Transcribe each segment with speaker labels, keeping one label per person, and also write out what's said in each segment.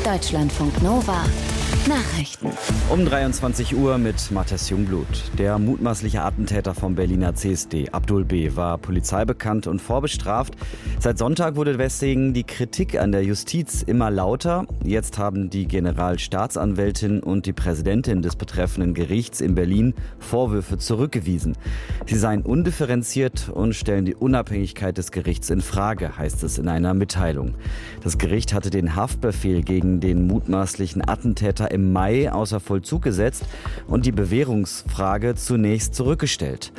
Speaker 1: Deutschlandfunk Nova Nachrichten.
Speaker 2: Um 23 Uhr mit Matthias Jungblut. Der mutmaßliche Attentäter vom Berliner CSD, Abdul B., war polizeibekannt und vorbestraft. Seit Sonntag wurde deswegen die Kritik an der Justiz immer lauter. Jetzt haben die Generalstaatsanwältin und die Präsidentin des betreffenden Gerichts in Berlin Vorwürfe zurückgewiesen. Sie seien undifferenziert und stellen die Unabhängigkeit des Gerichts in Frage, heißt es in einer Mitteilung. Das Gericht hatte den Haftbefehl gegen den mutmaßlichen Attentäter im Mai außer Vollzug gesetzt und die Bewährungsfrage zunächst zurückgestellt.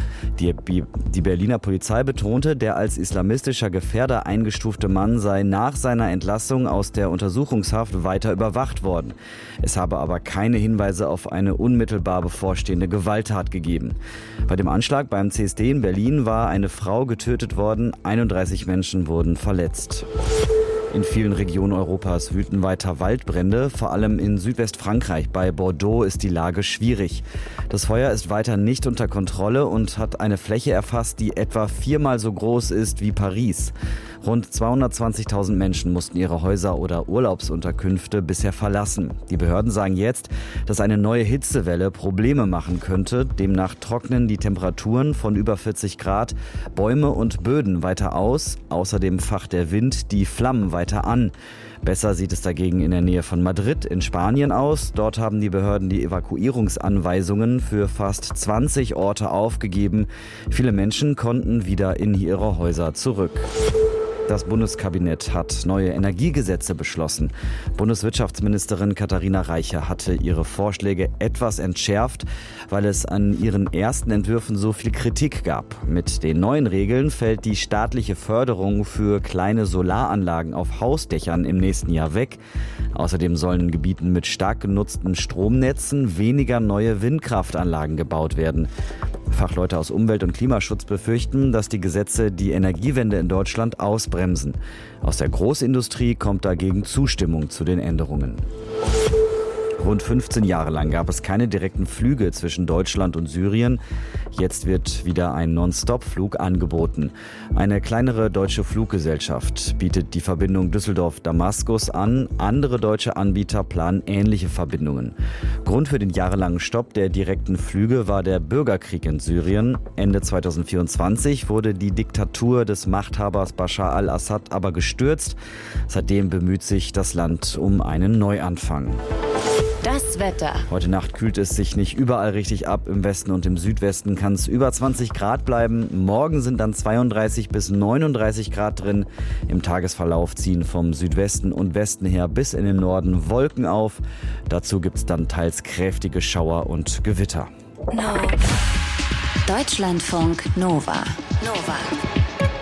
Speaker 2: Die Berliner Polizei betonte, der als islamistischer Gefährder eingestufte Mann sei nach seiner Entlassung aus der Untersuchungshaft weiter überwacht worden. Es habe aber keine Hinweise auf eine unmittelbar bevorstehende Gewalttat gegeben. Bei dem Anschlag beim CSD in Berlin war eine Frau getötet worden, 31 Menschen wurden verletzt. In vielen Regionen Europas wüten weiter Waldbrände, vor allem in Südwestfrankreich. Bei Bordeaux ist die Lage schwierig. Das Feuer ist weiter nicht unter Kontrolle und hat eine Fläche erfasst, die etwa 4-mal so groß ist wie Paris. Rund 220.000 Menschen mussten ihre Häuser oder Urlaubsunterkünfte bisher verlassen. Die Behörden sagen jetzt, dass eine neue Hitzewelle Probleme machen könnte. Demnach trocknen die Temperaturen von über 40 Grad Bäume und Böden weiter aus. Außerdem facht der Wind die Flammen weiter an. Besser sieht es dagegen in der Nähe von Madrid in Spanien aus. Dort haben die Behörden die Evakuierungsanweisungen für fast 20 Orte aufgegeben. Viele Menschen konnten wieder in ihre Häuser zurück. Das Bundeskabinett hat neue Energiegesetze beschlossen. Bundeswirtschaftsministerin Katharina Reiche hatte ihre Vorschläge etwas entschärft, weil es an ihren ersten Entwürfen so viel Kritik gab. Mit den neuen Regeln fällt die staatliche Förderung für kleine Solaranlagen auf Hausdächern im nächsten Jahr weg. Außerdem sollen in Gebieten mit stark genutzten Stromnetzen weniger neue Windkraftanlagen gebaut werden. Fachleute aus Umwelt- und Klimaschutz befürchten, dass die Gesetze die Energiewende in Deutschland ausbremsen. Aus der Großindustrie kommt dagegen Zustimmung zu den Änderungen. Rund 15 Jahre lang gab es keine direkten Flüge zwischen Deutschland und Syrien. Jetzt wird wieder ein Non-Stop-Flug angeboten. Eine kleinere deutsche Fluggesellschaft bietet die Verbindung Düsseldorf-Damaskus an. Andere deutsche Anbieter planen ähnliche Verbindungen. Grund für den jahrelangen Stopp der direkten Flüge war der Bürgerkrieg in Syrien. Ende 2024 wurde die Diktatur des Machthabers Bashar al-Assad aber gestürzt. Seitdem bemüht sich das Land um einen Neuanfang.
Speaker 1: Das Wetter.
Speaker 2: Heute Nacht kühlt es sich nicht überall richtig ab. Im Westen und im Südwesten kann es über 20 Grad bleiben. Morgen sind dann 32 bis 39 Grad drin. Im Tagesverlauf ziehen vom Südwesten und Westen her bis in den Norden Wolken auf. Dazu gibt es dann teils kräftige Schauer und Gewitter.
Speaker 1: Deutschlandfunk Nova.